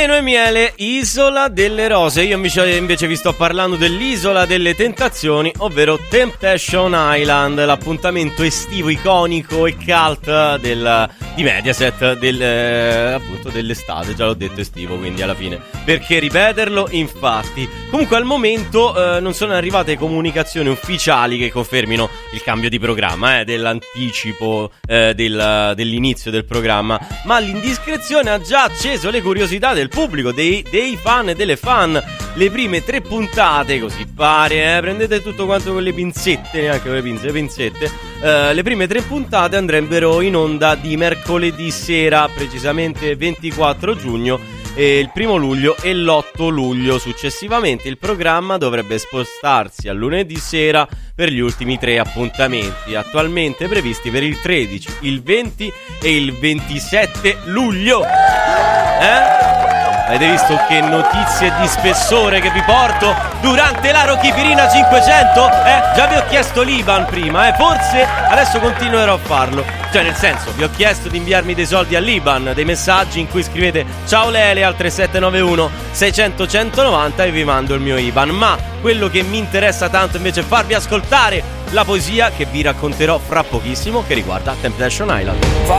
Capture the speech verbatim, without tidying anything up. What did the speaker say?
Seno e miele, Isola delle Rose. Io invece, invece vi sto parlando dell'Isola delle Tentazioni, ovvero Temptation Island, l'appuntamento estivo iconico e cult del, di Mediaset del, eh, appunto dell'estate. Già l'ho detto estivo, quindi alla fine perché ripeterlo? Infatti, comunque al momento eh, non sono arrivate comunicazioni ufficiali che confermino il cambio di programma, eh, dell'anticipo eh, del, dell'inizio del programma, ma l'indiscrezione ha già acceso le curiosità del pubblico, dei, dei fan e delle fan. Le prime tre puntate, così pare, eh, prendete tutto quanto con le pinzette, neanche con le pinze, le pinzette, eh, le prime tre puntate andrebbero in onda di mercoledì sera, precisamente ventiquattro giugno, e il primo luglio e l'otto luglio. Successivamente il programma dovrebbe spostarsi a lunedì sera per gli ultimi tre appuntamenti, attualmente previsti per il tredici, il venti e il ventisette luglio. Eh? Avete visto che notizie di spessore che vi porto durante la Rochipirina cinquecento? Eh? Già vi ho chiesto l'I B A N prima, eh? Forse adesso continuerò a farlo. Cioè, nel senso, vi ho chiesto di inviarmi dei soldi all'I B A N, dei messaggi in cui scrivete ciao Lele al tre sette nove uno sei zero zero uno uno nove zero e vi mando il mio I B A N. Ma quello che mi interessa tanto invece è farvi ascoltare la poesia che vi racconterò fra pochissimo, che riguarda Temptation Island.